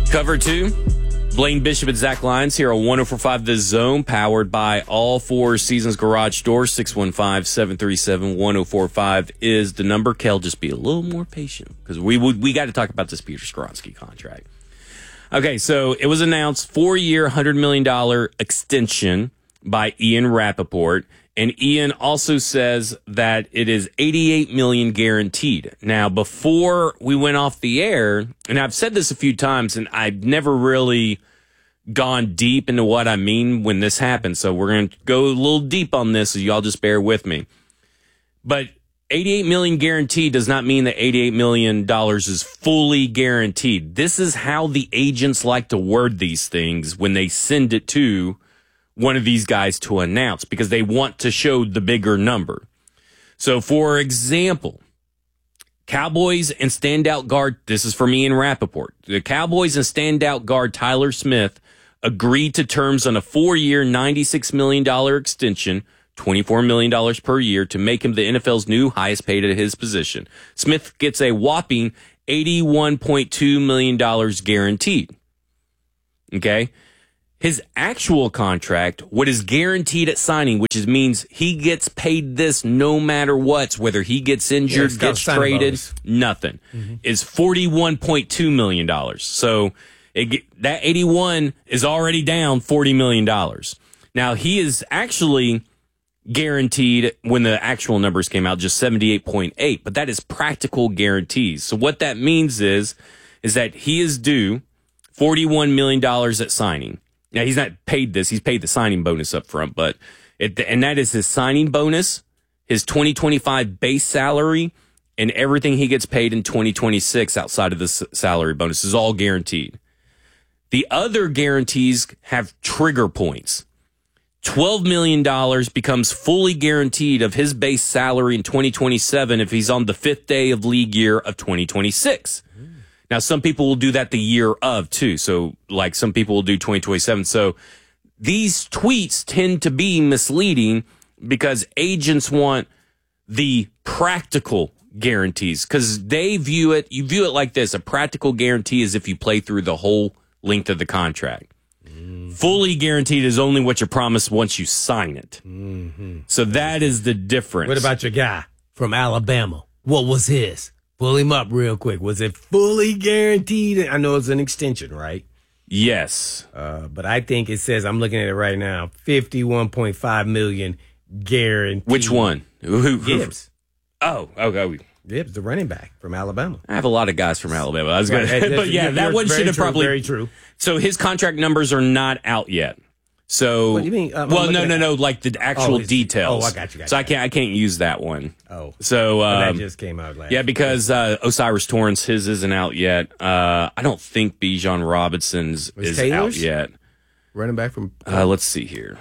Cover 2, Blaine Bishop and Zach Lyons here on 104.5 The Zone, powered by all Four Seasons Garage Doors. 615-737-1045 is the number. Kel, just be a little more patient because we got to talk about this Peter Skoronski contract. Okay, so it was announced 4-year, $100 million extension by Ian Rappaport. And Ian also says that it is $88 million guaranteed. Now, before we went off the air, and I've said this a few times, and I've never really gone deep into what I mean when this happens. So we're going to go a little deep on this, so y'all just bear with me. But $88 million guaranteed does not mean that $88 million is fully guaranteed. This is how the agents like to word these things when they send it to one of these guys to announce, because they want to show the bigger number. So, for example, Cowboys and standout guard, this is from Ian Rappaport, the Cowboys and standout guard Tyler Smith agreed to terms on a 4-year, $96 million extension, $24 million per year, to make him the NFL's new highest paid at his position. Smith gets a whopping $81.2 million guaranteed. Okay? His actual contract, what is guaranteed at signing, which means he gets paid this no matter what, whether he gets injured, gets traded, nothing, is $41.2 million. So that 81 is already down $40 million. Now, he is actually guaranteed, when the actual numbers came out, just 78.8, but that is practical guarantees. So what that means is that he is due $41 million at signing. Now, he's not paid this. He's paid the signing bonus up front, and that is his signing bonus, his 2025 base salary, and everything he gets paid in 2026 outside of the salary bonus is all guaranteed. The other guarantees have trigger points. $12 million becomes fully guaranteed of his base salary in 2027 if he's on the 5th day of league year of 2026. Now, some people will do that the year of, too. So, like, some people will do 2027. So, these tweets tend to be misleading because agents want the practical guarantees, because you view it like this. A practical guarantee is if you play through the whole length of the contract. Fully guaranteed is only what you're promised once you sign it. So, that is the difference. What about your guy from Alabama? What was his? Pull him up real quick. Was it fully guaranteed? I know it's an extension, right? Yes. But I think it says, I'm looking at it right now, $51.5 million guaranteed. Which one? Gibbs. Oh, okay. Gibbs, the running back from Alabama. I have a lot of guys from Alabama. I was going to, but yeah, that one should have probably. Very true. So his contract numbers are not out yet. So, what do you mean? Well, no, like the actual details. Oh, I got you. So I can't use that one. Oh, so that just came out last. Yeah, because Osiris Torrance, his isn't out yet. I don't think Bijan Robinson's is out yet. Running back from. Let's see here.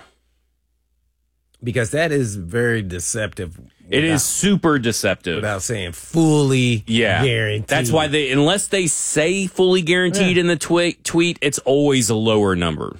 Because that is very deceptive. It is super deceptive. Without saying fully guaranteed. That's why unless they say fully guaranteed in the tweet, it's always a lower number.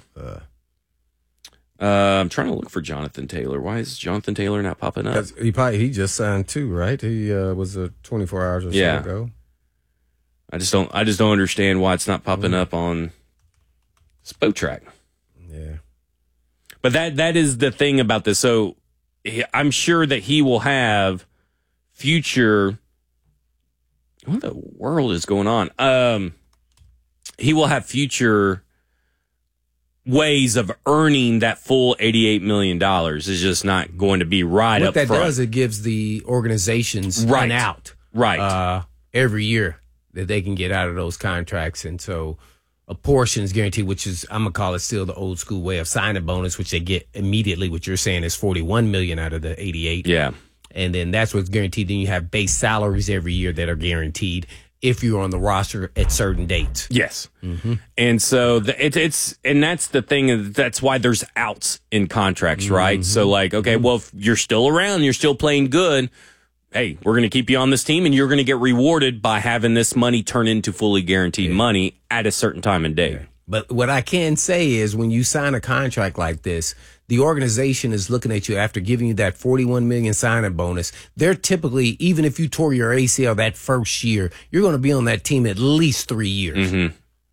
I'm trying to look for Jonathan Taylor. Why is Jonathan Taylor not popping up? He just signed too, right? He was 24 hours or so ago. I just don't understand why it's not popping up on Spotrac. Yeah. But that is the thing about this. So I'm sure that he will have future. What the world is going on? He will have future ways of earning that full $88 million. Is just not going to be right up front. What that does, it gives the organizations an out every year that they can get out of those contracts. And so a portion is guaranteed, which is, I'm going to call it still the old school way of signing bonus, which they get immediately. What you're saying is $41 million out of the 88. Yeah. And then that's what's guaranteed. Then you have base salaries every year that are guaranteed if you're on the roster at certain dates. Yes. And so and that's the thing. That's why there's outs in contracts, right? So like, okay, well, if you're still around, you're still playing good, hey, we're going to keep you on this team and you're going to get rewarded by having this money turn into fully guaranteed money at a certain time and day. But what I can say is when you sign a contract like this, the organization is looking at you after giving you that $41 million signing bonus. They're typically, even if you tore your ACL that first year, you're going to be on that team at least 3 years.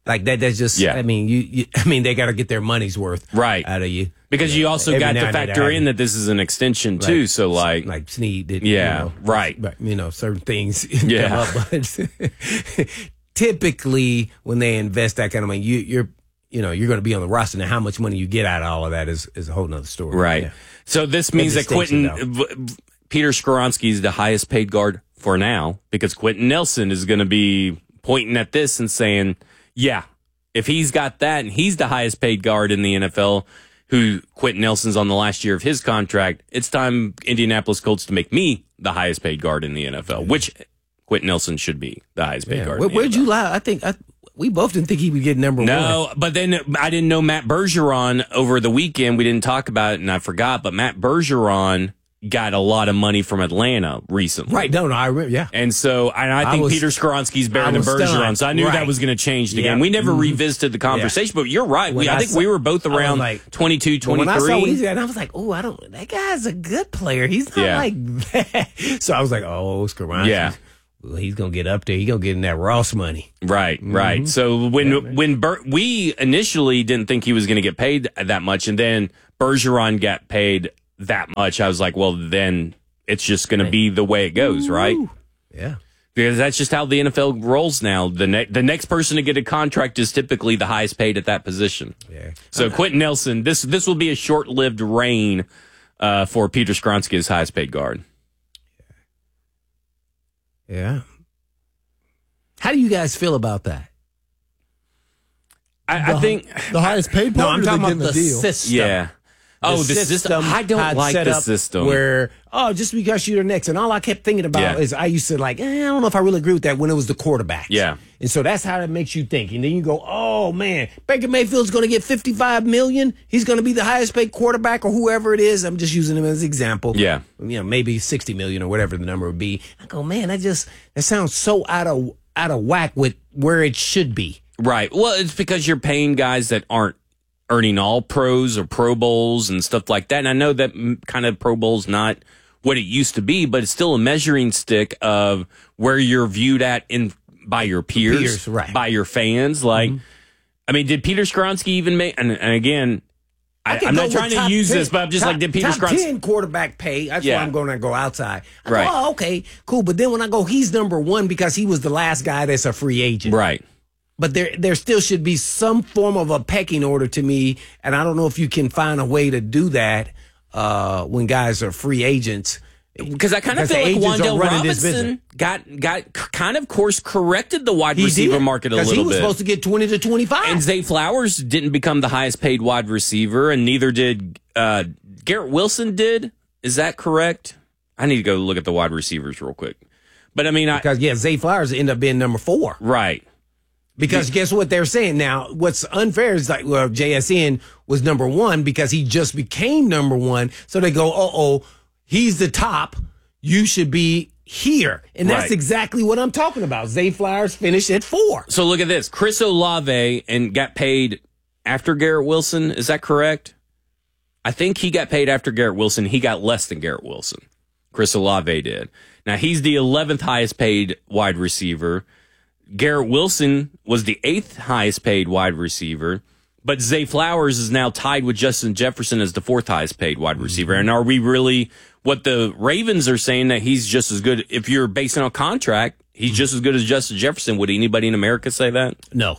Like that's just. Yeah. I mean, they got to get their money's worth out of you because you also got to factor in that this is an extension too. So like Snead did. Right. But certain things. Come up, but typically when they invest that kind of money, you're going to be on the roster. Now, how much money you get out of all of that is a whole nother story. Right. Yeah. So this means that Peter Skoronski is the highest paid guard for now because Quentin Nelson is going to be pointing at this and saying, yeah, if he's got that and he's the highest paid guard in the NFL, who Quentin Nelson's on the last year of his contract, it's time Indianapolis Colts to make me the highest paid guard in the NFL, which Quentin Nelson should be the highest paid guard. Where'd you lie? I think we both didn't think he would get number one. No, but then I didn't know Matt Bergeron over the weekend. We didn't talk about it and I forgot, but Matt Bergeron got a lot of money from Atlanta recently. Right. No, I remember, yeah. And so I think Peter Skoronski's better than Bergeron. So I knew that was going to change again. We never revisited the conversation, but you're right. I think we were both around 22, 23. When I saw Weezy, and I was like, that guy's a good player. He's not like that. So I was like, Skoronski. Yeah. Well, he's going to get up there. He's going to get in that Ross money. Right, right. So when we initially didn't think he was going to get paid that much, and then Bergeron got paid that much, I was like, well, then it's just going to be the way it goes, right? Yeah. Because that's just how the NFL rolls now. The next person to get a contract is typically the highest paid at that position. Yeah. So Quentin Nelson, this will be a short-lived reign for Peter Skoronski as highest paid guard. Yeah. How do you guys feel about that? I think the highest paid part. No, I'm talking about the deal? system. Yeah. The system. I don't like the system where just because you're next, and all I kept thinking about is I used to I don't know if I really agree with that when it was the quarterbacks. Yeah, and so that's how it makes you think, and then you go, oh man, Baker Mayfield's going to get $55 million. He's going to be the highest paid quarterback or whoever it is. I'm just using him as an example. Yeah, maybe $60 million or whatever the number would be. I go, man, that sounds so out of whack with where it should be. Right. Well, it's because you're paying guys that aren't earning all pros or Pro Bowls and stuff like that. And I know that kind of Pro Bowl's not what it used to be, but it's still a measuring stick of where you're viewed at by your peers, right, by your fans. Like, I mean, did Peter Skoronski even make? And again, I'm not trying to use this, but I'm just did Peter Skoronski top 10 quarterback pay? That's why I'm going to go outside. Right. Go, okay, cool. But then when I go, he's number one because he was the last guy that's a free agent. Right. But there still should be some form of a pecking order to me, and I don't know if you can find a way to do that when guys are free agents. Because I kind of feel like Wan'Dale Robinson got kind of course corrected the wide receiver market a little bit. Because he was supposed to get 20 to 25. And Zay Flowers didn't become the highest paid wide receiver, and neither did Garrett Wilson did. Is that correct? I need to go look at the wide receivers real quick. But I mean, Zay Flowers ended up being number 4. Right. Because guess what they're saying now? What's unfair is JSN was number 1 because he just became number 1. So they go, he's the top. You should be here. And that's exactly what I'm talking about. Zay Flowers finished at 4. So look at this. Chris Olave and got paid after Garrett Wilson. Is that correct? I think he got paid after Garrett Wilson. He got less than Garrett Wilson. Chris Olave did. Now, he's the 11th highest paid wide receiver. Garrett Wilson was the 8th highest paid wide receiver, but Zay Flowers is now tied with Justin Jefferson as the 4th highest paid wide receiver. And are we really, what the Ravens are saying, that he's just as good, if you're basing on contract, he's just as good as Justin Jefferson? Would anybody in America say that? No.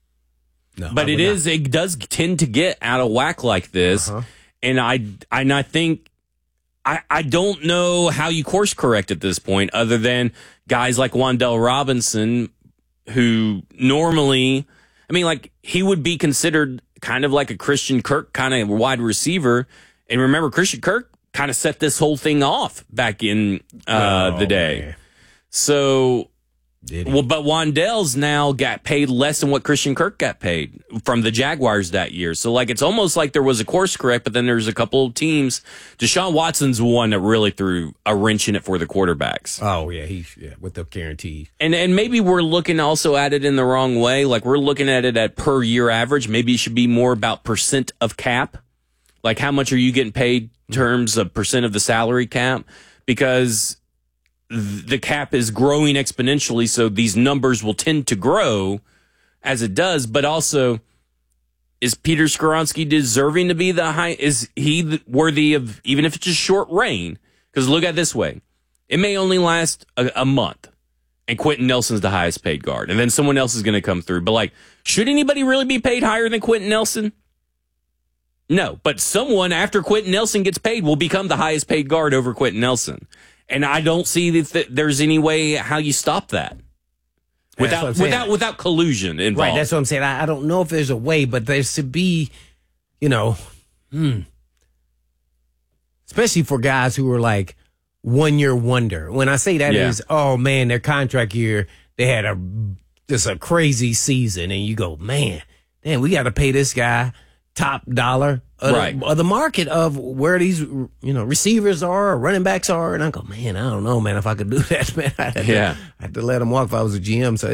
But it does tend to get out of whack like this. And I think, I don't know how you course correct at this point, other than guys like Wan'Dale Robinson, who normally, he would be considered kind of like a Christian Kirk kind of wide receiver. And remember, Christian Kirk kind of set this whole thing off back in the day. Man. So, but Wan'Dale's now got paid less than what Christian Kirk got paid from the Jaguars that year. So, it's almost like there was a course correct, but then there's a couple of teams. Deshaun Watson's the one that really threw a wrench in it for the quarterbacks. Oh, yeah, with the guarantee. And maybe we're looking also at it in the wrong way. We're looking at it at per year average. Maybe it should be more about percent of cap. How much are you getting paid in terms of percent of the salary cap? Because the cap is growing exponentially, so these numbers will tend to grow as it does, but also, is Peter Skoronski deserving to be the high? Is he worthy of, even if it's just short reign? Because look at it this way. It may only last a month, and Quentin Nelson's the highest paid guard, and then someone else is going to come through. But, like, should anybody really be paid higher than Quentin Nelson? No, but someone after Quentin Nelson gets paid will become the highest paid guard over Quentin Nelson. And I don't see that there's any way how you stop that without collusion involved. Right, that's what I'm saying. I don't know if there's a way, but there should be, especially for guys who are like 1 year wonder. When I say that is, oh man, their contract year, they had a crazy season, and you go, man, damn, we got to pay this guy top dollar of the market of where these receivers are or running backs are, and I go, man, I don't know, man, if I could do that, man. I had to let them walk if I was a GM. So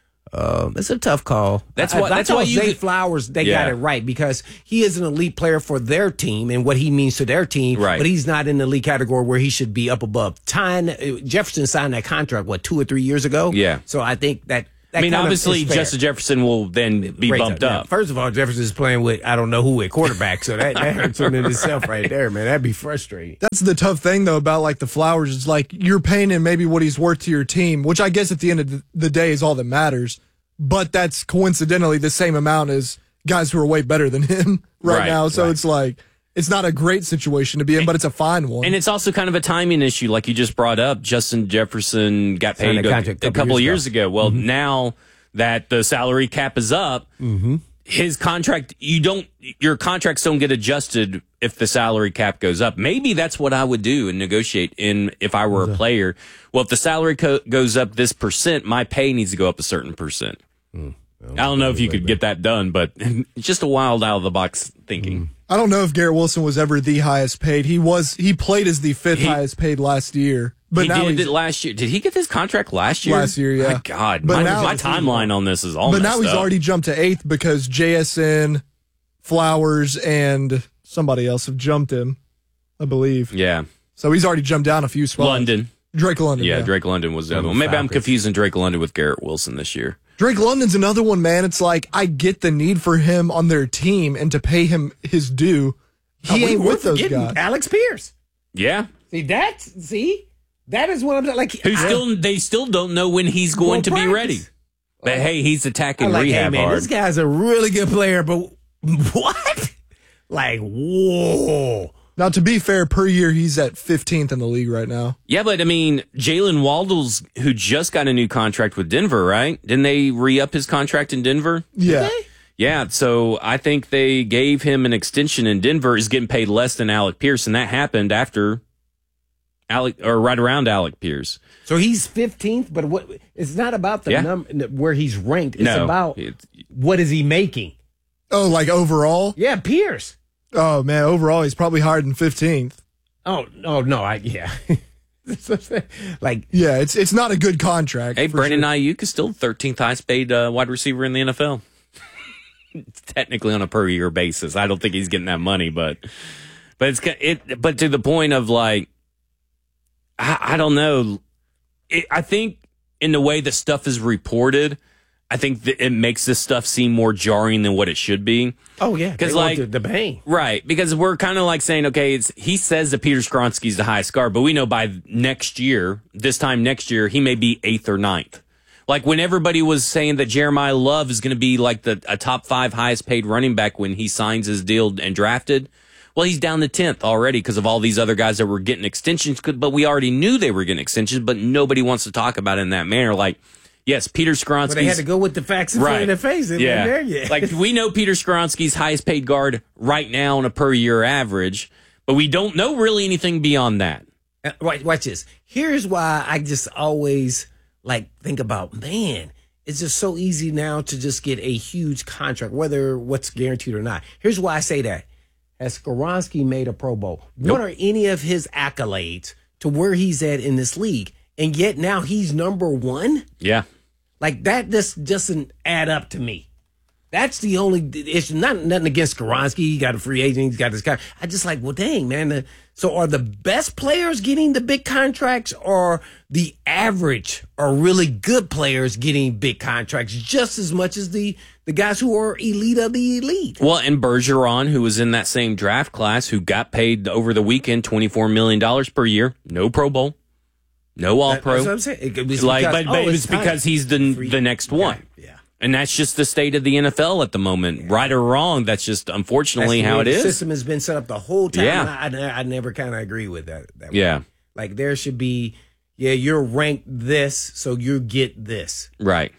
it's a tough call. That's why Zay Flowers, they got it right, because he is an elite player for their team and what he means to their team, but he's not in the elite category where he should be up above. Jefferson signed that contract 2 or 3 years ago. Yeah. So I think that. Obviously, Justin Jefferson will then be bumped up. Now, first of all, Jefferson is playing with I don't know who at quarterback, so that hurts him in itself right there, man. That'd be frustrating. That's the tough thing, though, about like the Flowers. It's like you're paying him maybe what he's worth to your team, which I guess at the end of the day is all that matters. But that's coincidentally the same amount as guys who are way better than him right now. So it's like, it's not a great situation to be in, but it's a fine one. And it's also kind of a timing issue, like you just brought up. Justin Jefferson got paid a couple of years ago. Well, now that the salary cap is up, his contract, your contracts don't get adjusted if the salary cap goes up. Maybe that's what I would do and negotiate if I were a player. Well, if the salary goes up this percent, my pay needs to go up a certain percent. I don't know if you could get that done, but it's just a wild out of the box thinking. I don't know if Garrett Wilson was ever the highest paid. He played as the fifth highest paid last year. But he did it last year. Did he get his contract last year? Last year, yeah. My God, my timeline on this is all messed up. But now he's already jumped to 8th because JSN, Flowers, and somebody else have jumped him, I believe. Yeah. So he's already jumped down a few spots. London. Drake London. Yeah, Drake London was the other one. Maybe I'm confusing Drake London with Garrett Wilson this year. Drake London's another one, man. It's like, I get the need for him on their team and to pay him his due. He ain't with those guys. Alex Pierce. Yeah. That is what I'm like. They still don't know when he's going to be ready. But hey, he's attacking rehab hard. This guy's a really good player, but what? Like, whoa. Now, to be fair, per year, he's at 15th in the league right now. Yeah, but I mean, Jalen Waddles, who just got a new contract with Denver, right? Didn't they re-up his contract in Denver? Yeah. Yeah, so I think they gave him an extension in Denver. He's getting paid less than Alec Pierce, and that happened after right around Alec Pierce. So he's 15th, but it's not about the number where he's ranked. It's about what is he making. Oh, like overall? Yeah, Pierce. Oh, man, overall, he's probably higher than 15th. Oh no, yeah. It's not a good contract. Hey, Brandon Ayuk is still 13th highest paid wide receiver in the NFL. Technically on a per year basis. I don't think he's getting that money, but to the point of like, I don't know. I think in the way that stuff is reported, I think that it makes this stuff seem more jarring than what it should be. Oh yeah, because like the bang, right? Because we're kind of like saying, okay, he says that Peter Skoronski's the highest guard, but we know by this time next year, he may be 8th or 9th. Like when everybody was saying that Jeremiah Love is going to be like a top 5 highest paid running back when he signs his deal and drafted. Well, he's down to 10th already because of all these other guys that were getting extensions. But we already knew they were getting extensions, but nobody wants to talk about it in that manner. Like, yes, Peter Skoronski. They had to go with the facts in front of their face. Like we know Peter Skoronski's highest paid guard right now on a per year average, but we don't know really anything beyond that. Watch this. Here's why I just always think about, man, it's just so easy now to just get a huge contract, whether what's guaranteed or not. Here's why I say that. Has Skoronski made a Pro Bowl? Nope. What are any of his accolades to where he's at in this league? And yet now he's number 1? Yeah. Like that just doesn't add up to me. That's the only issue. Nothing against Skoronski. He got a free agent. He's got this guy. I just like, well, dang, man. So are the best players getting the big contracts, or the average or really good players getting big contracts just as much as the guys who are elite of the elite? Well, and Bergeron, who was in that same draft class, who got paid over the weekend $24 million per year, no Pro Bowl, no All-Pro. That's what I'm saying. It's because he's the next one. Yeah. And that's just the state of the NFL at the moment. Right or wrong, that's just unfortunately how it is. The system has been set up the whole time. Yeah. I never kind of agree with that yeah. way. Like there should be, you're ranked this, so you get this. Right.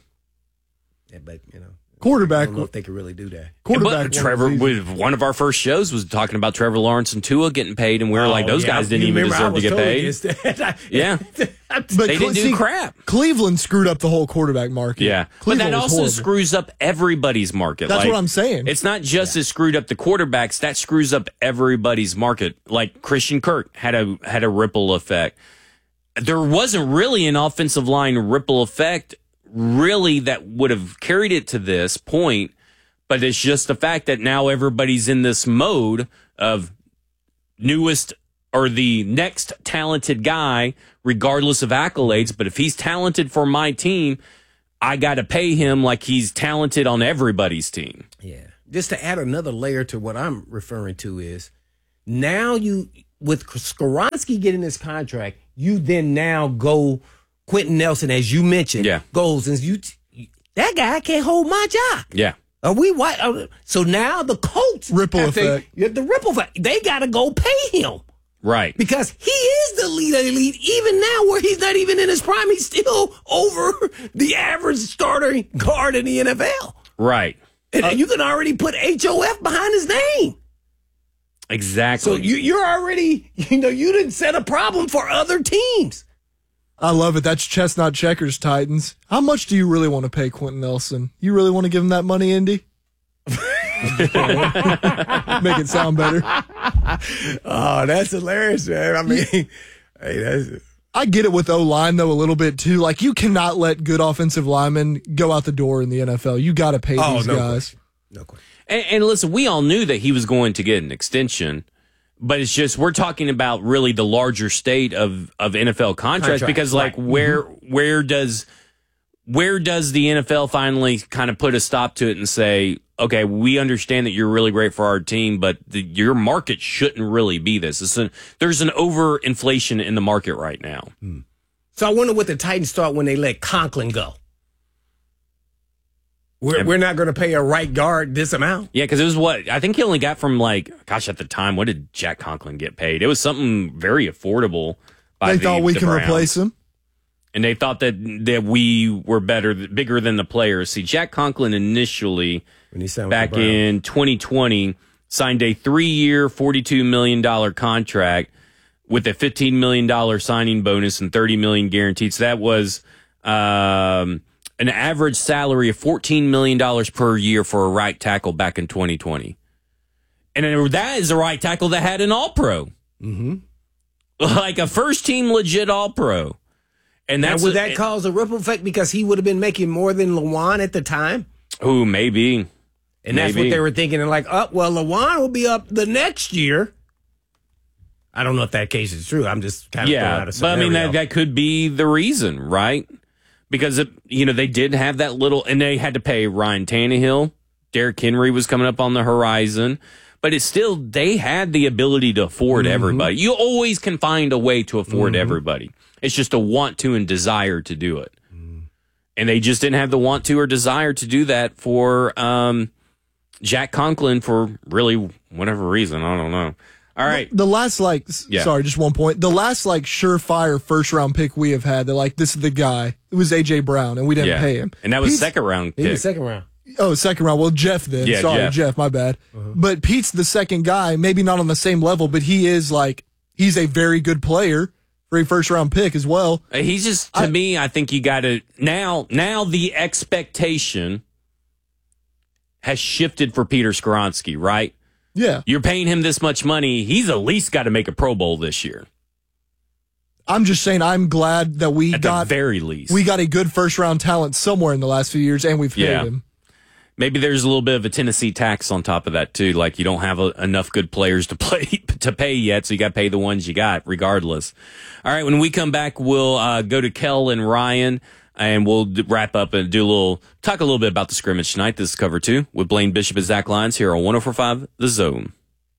Yeah, but, quarterback. I don't know if they could really do that. Quarterback. Trevor, one of our first shows was talking about Trevor Lawrence and Tua getting paid, and we were like, those guys didn't even deserve to get paid. Yeah. But they didn't do crap. Cleveland screwed up the whole quarterback market. Yeah. But that also screws up everybody's market. That's what I'm saying. It's not just it screwed up the quarterbacks, that screws up everybody's market. Like Christian Kirk had a ripple effect. There wasn't really an offensive line ripple effect really that would have carried it to this point, but it's just the fact that now everybody's in this mode of newest or the next talented guy, regardless of accolades. But if he's talented for my team, I got to pay him like he's talented on everybody's team. Yeah. Just to add another layer to what I'm referring to is now with Skoronski getting this contract, you then now go Quentin Nelson, as you mentioned, goes and that guy can't hold my job. Yeah. Are we white? So now the Colts ripple effect. The ripple effect. They got to go pay him. Right. Because he is the elite. Even now, where he's not even in his prime, he's still over the average starter guard in the NFL. Right. And you can already put HOF behind his name. Exactly. So you're already, you didn't set a problem for other teams. I love it. That's chestnut checkers, Titans. How much do you really want to pay Quentin Nelson? You really want to give him that money, Indy? Make it sound better. Oh, that's hilarious, man. I mean, I get it with O-line, though, a little bit, too. Like, you cannot let good offensive linemen go out the door in the NFL. You got to pay these guys. No question. And listen, we all knew that he was going to get an extension, but it's just we're talking about really the larger state of NFL contracts because, like, where does the NFL finally kind of put a stop to it and say, okay, we understand that you're really great for our team, but your market shouldn't really be this. There's an overinflation in the market right now. So I wonder what the Titans thought when they let Conklin go. We're not going to pay a right guard this amount. Yeah, because it was I think he only got from at the time, what did Jack Conklin get paid? It was something very affordable. They thought we can replace him. And they thought that we were bigger than the players. See, Jack Conklin initially, back in 2020, signed a 3-year, $42 million contract with a $15 million signing bonus and $30 million guaranteed. So that was an average salary of $14 million per year for a right tackle back in 2020. And that is a right tackle that had an All-Pro. Mm-hmm. Like a first-team legit All-Pro. And would that cause a ripple effect because he would have been making more than Lewan at the time? Oh, maybe. And that's what they were thinking. And Lewan will be up the next year. I don't know if that case is true. I'm just kind of throwing out a scenario. But I mean, that could be the reason, right? Because, they did have that little, and they had to pay Ryan Tannehill. Derrick Henry was coming up on the horizon. But it's still, they had the ability to afford everybody. You always can find a way to afford everybody. It's just a want to and desire to do it. And they just didn't have the want to or desire to do that for Jack Conklin for really whatever reason. I don't know. All right. The last, sorry, just one point. The last, surefire first-round pick we have had, they're this is the guy. It was A.J. Brown, and we didn't pay him. And that was second-round pick. He was second round. Oh, second round. Well, Jeff then. Yeah, sorry, Jeff, my bad. But Pete's the second guy, maybe not on the same level, but he is, he's a very good player for a first-round pick as well. He's just, to me, I think you got to, now the expectation has shifted for Peter Skoronski, right? Yeah. You're paying him this much money. He's at least got to make a Pro Bowl this year. I'm just saying I'm glad that we at the very least. We got a good first-round talent somewhere in the last few years, and we've paid him. Maybe there's a little bit of a Tennessee tax on top of that too. Like you don't have enough good players to pay yet, so you got to pay the ones you got regardless. All right, when we come back, we'll go to Kel and Ryan, and we'll wrap up and talk a little bit about the scrimmage tonight. This is Cover 2 with Blaine Bishop and Zach Lyons here on 104.5 The Zone.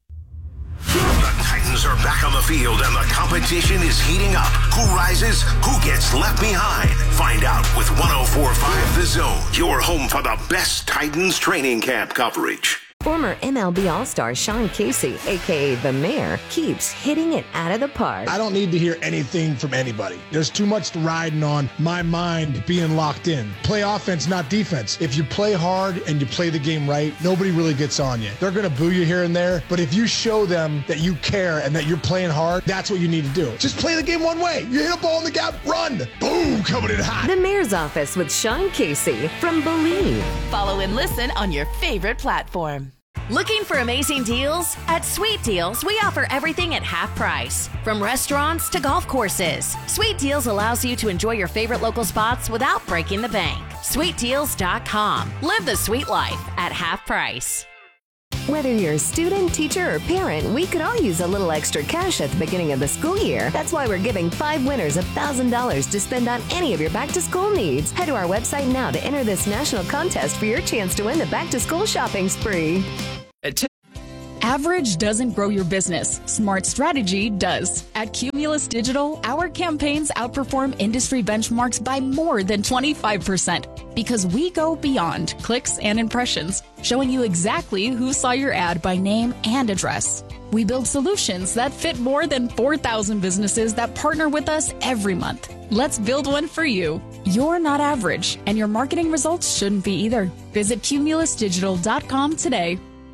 The Titans are back on the field and the competition is heating up. Who rises? Who gets left behind? Find out with 104.5 The Zone, your home for the best Titans training camp coverage. Former MLB All-Star Sean Casey, a.k.a. The Mayor, keeps hitting it out of the park. I don't need to hear anything from anybody. There's too much riding on my mind being locked in. Play offense, not defense. If you play hard and you play the game right, nobody really gets on you. They're going to boo you here and there, but if you show them that you care and that you're playing hard, that's what you need to do. Just play the game one way. You hit a ball in the gap, run. Boom, coming in hot. The Mayor's Office with Sean Casey from Believe. Follow and listen on your favorite platform. Looking for amazing deals? At Sweet Deals, we offer everything at half price. From restaurants to golf courses, Sweet Deals allows you to enjoy your favorite local spots without breaking the bank. SweetDeals.com. Live the sweet life at half price. Whether you're a student, teacher, or parent, we could all use a little extra cash at the beginning of the school year. That's why we're giving 5 winners $1,000 to spend on any of your back-to-school needs. Head to our website now to enter this national contest for your chance to win the back-to-school shopping spree. Average doesn't grow your business. Smart strategy does. At Cumulus Digital, our campaigns outperform industry benchmarks by more than 25% because we go beyond clicks and impressions, showing you exactly who saw your ad by name and address. We build solutions that fit more than 4,000 businesses that partner with us every month. Let's build one for you. You're not average, and your marketing results shouldn't be either. Visit cumulusdigital.com today.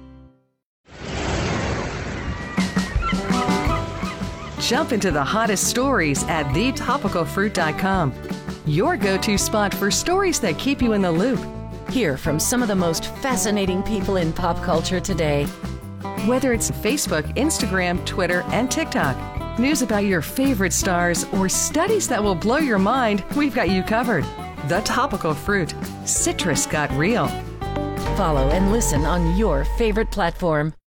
Jump into the hottest stories at thetopicalfruit.com. Your go-to spot for stories that keep you in the loop. Hear from some of the most fascinating people in pop culture today. Whether it's Facebook, Instagram, Twitter, and TikTok, news about your favorite stars, or studies that will blow your mind, we've got you covered. The Topical Fruit. Citrus got real. Follow and listen on your favorite platform.